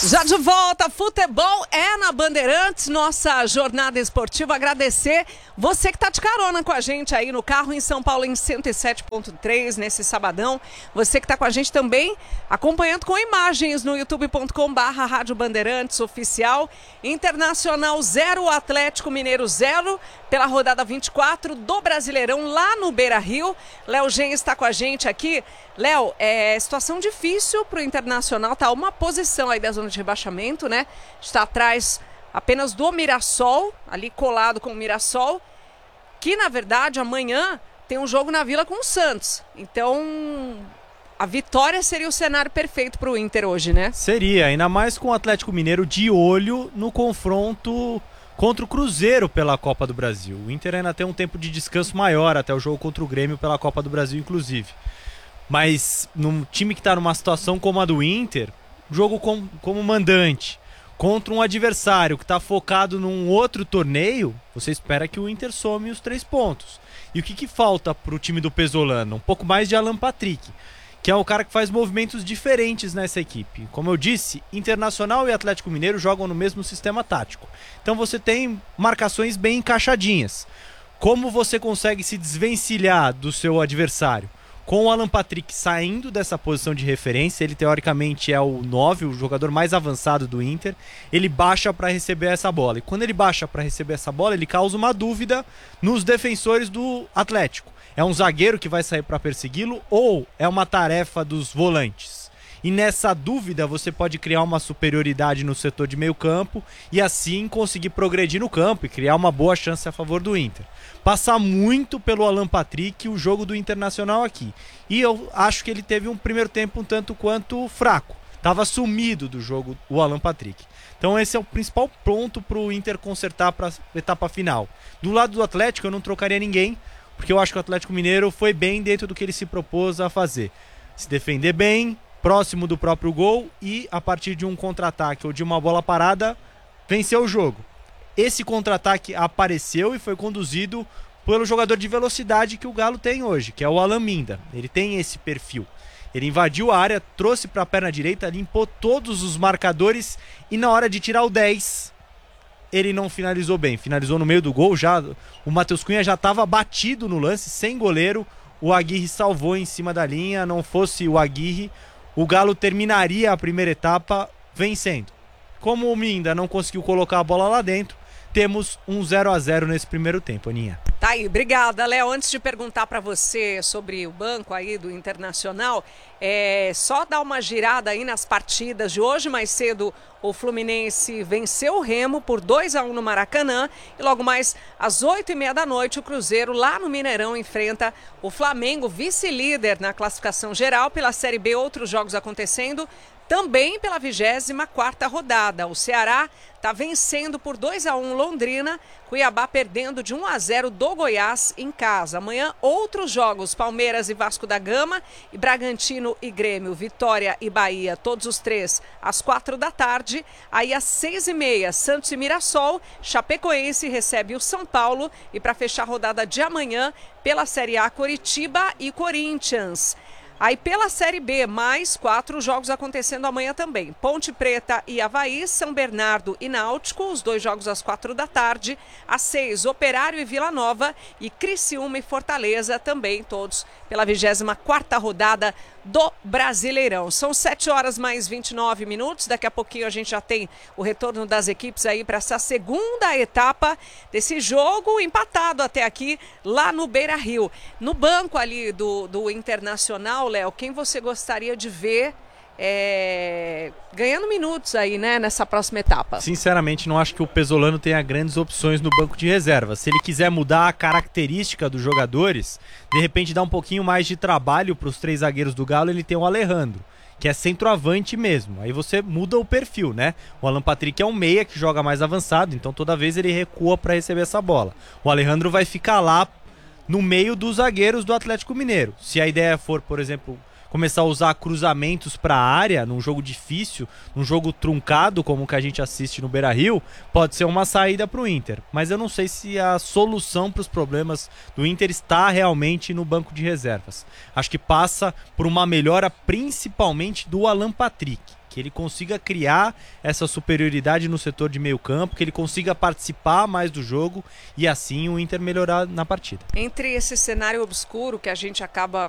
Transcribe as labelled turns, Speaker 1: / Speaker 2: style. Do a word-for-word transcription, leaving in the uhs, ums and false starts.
Speaker 1: Já de volta, futebol é na Bandeirantes, nossa jornada esportiva. Agradecer você que está de carona com a gente aí no carro em São Paulo em cento e sete ponto três nesse sabadão. Você que está com a gente também acompanhando com imagens no youtube ponto com barra Rádio Bandeirantes Oficial. Internacional zero, Atlético Mineiro zero pela rodada vinte e quatro do Brasileirão lá no Beira-Rio. Léo Gen está com a gente aqui. Léo, é situação difícil para o Internacional, tá uma posição aí da zona de rebaixamento, né? Está atrás apenas do Mirassol, ali colado com o Mirassol, que na verdade amanhã tem um jogo na Vila com o Santos. Então a vitória seria o cenário perfeito para o Inter hoje, né?
Speaker 2: Seria, ainda mais com o Atlético Mineiro de olho no confronto contra o Cruzeiro pela Copa do Brasil. O Inter ainda tem um tempo de descanso maior até o jogo contra o Grêmio pela Copa do Brasil, inclusive. Mas num time que está numa situação como a do Inter, jogo com, como mandante, contra um adversário que está focado num outro torneio, você espera que o Inter some os três pontos. E o que, que falta para o time do Pesolano? Um pouco mais de Alan Patrick, que é o cara que faz movimentos diferentes nessa equipe. Como eu disse, Internacional e Atlético Mineiro jogam no mesmo sistema tático. Então você tem marcações bem encaixadinhas. Como você consegue se desvencilhar do seu adversário? Com o Alan Patrick saindo dessa posição de referência, ele teoricamente é o nove, o jogador mais avançado do Inter, ele baixa para receber essa bola. E quando ele baixa para receber essa bola, ele causa uma dúvida nos defensores do Atlético. É um zagueiro que vai sair para persegui-lo ou é uma tarefa dos volantes? E nessa dúvida você pode criar uma superioridade no setor de meio campo e assim conseguir progredir no campo e criar uma boa chance a favor do Inter. Passar muito pelo Alan Patrick o jogo do Internacional aqui. E eu acho que ele teve um primeiro tempo um tanto quanto fraco. Estava sumido do jogo o Alan Patrick. Então esse é o principal ponto para o Inter consertar para a etapa final. Do lado do Atlético eu não trocaria ninguém, porque eu acho que o Atlético Mineiro foi bem dentro do que ele se propôs a fazer. Se defender bem, próximo do próprio gol e a partir de um contra-ataque ou de uma bola parada, venceu o jogo. Esse contra-ataque apareceu e foi conduzido pelo jogador de velocidade que o Galo tem hoje, que é o Alan Minda. Ele tem esse perfil. Ele invadiu a área, trouxe para a perna direita, limpou todos os marcadores e na hora de tirar o dez, ele não finalizou bem. Finalizou no meio do gol, já o Matheus Cunha já estava batido no lance, sem goleiro. O Aguirre salvou em cima da linha, não fosse o Aguirre, o Galo terminaria a primeira etapa vencendo. Como o Minda não conseguiu colocar a bola lá dentro, temos um zero a zero nesse primeiro tempo, Aninha.
Speaker 1: Tá aí, obrigada, Léo. Antes de perguntar para você sobre o banco aí do Internacional, é só dar uma girada aí nas partidas de hoje. Mais cedo o Fluminense venceu o Remo por dois a um no Maracanã e logo mais às oito e meia da noite o Cruzeiro lá no Mineirão enfrenta o Flamengo, vice-líder na classificação geral pela Série B. Outros jogos acontecendo também pela vigésima quarta rodada. O Ceará está vencendo por dois a um Londrina, Cuiabá perdendo de um a zero do Goiás em casa. Amanhã outros jogos, Palmeiras e Vasco da Gama, e Bragantino e Grêmio, Vitória e Bahia, todos os três às quatro da tarde. Aí às seis e meia, Santos e Mirassol, Chapecoense recebe o São Paulo e para fechar a rodada de amanhã, pela Série A, Coritiba e Corinthians. Aí pela Série B, mais quatro jogos acontecendo amanhã também. Ponte Preta e Avaí, São Bernardo e Náutico, os dois jogos às quatro da tarde. Às seis, Operário e Vila Nova e Criciúma e Fortaleza também, todos pela vigésima quarta rodada do Brasileirão. São sete horas mais vinte e nove minutos. Daqui a pouquinho a gente já tem o retorno das equipes aí para essa segunda etapa desse jogo empatado até aqui lá no Beira-Rio. No banco ali do, do Internacional, Léo, quem você gostaria de ver é, ganhando minutos aí, né, nessa próxima etapa?
Speaker 2: Sinceramente, não acho que o Pesolano tenha grandes opções no banco de reservas. Se ele quiser mudar a característica dos jogadores, de repente dar um pouquinho mais de trabalho para os três zagueiros do Galo, ele tem o Alejandro, que é centroavante mesmo. Aí você muda o perfil, né? O Alan Patrick é um meia que joga mais avançado, então toda vez ele recua para receber essa bola. O Alejandro vai ficar lá no meio dos zagueiros do Atlético Mineiro. Se a ideia for, por exemplo, começar a usar cruzamentos para a área, num jogo difícil, num jogo truncado, como o que a gente assiste no Beira-Rio, pode ser uma saída para o Inter. Mas eu não sei se a solução para os problemas do Inter está realmente no banco de reservas. Acho que passa por uma melhora principalmente do Alan Patrick, que ele consiga criar essa superioridade no setor de meio campo, que ele consiga participar mais do jogo e assim o Inter melhorar na partida.
Speaker 1: Entre esse cenário obscuro que a gente acaba